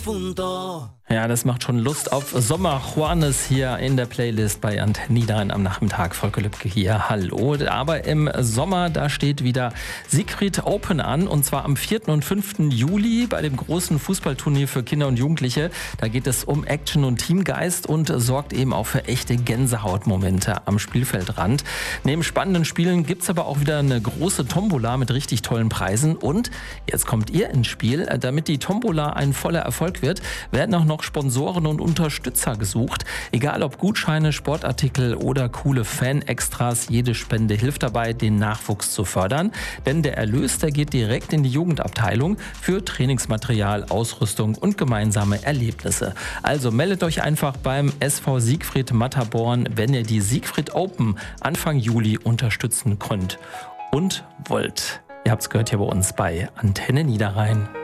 difunto. Ja, das macht schon Lust auf Sommer. Juanes hier in der Playlist bei Antenne Niederrhein am Nachmittag. Volker Lübcke hier, hallo. Aber im Sommer, da steht wieder Siegfried Open an. Und zwar am 4. und 5. Juli bei dem großen Fußballturnier für Kinder und Jugendliche. Da geht es um Action und Teamgeist und sorgt eben auch für echte Gänsehautmomente am Spielfeldrand. Neben spannenden Spielen gibt's aber auch wieder eine große Tombola mit richtig tollen Preisen. Und jetzt kommt ihr ins Spiel. Damit die Tombola ein voller Erfolg wird, werden auch noch Sponsoren und Unterstützer gesucht. Egal ob Gutscheine, Sportartikel oder coole Fan-Extras, jede Spende hilft dabei, den Nachwuchs zu fördern. Denn der Erlös, der geht direkt in die Jugendabteilung für Trainingsmaterial, Ausrüstung und gemeinsame Erlebnisse. Also meldet euch einfach beim SV Siegfried Matterborn, wenn ihr die Siegfried Open Anfang Juli unterstützen könnt und wollt. Ihr habt es gehört hier bei uns bei Antenne Niederrhein.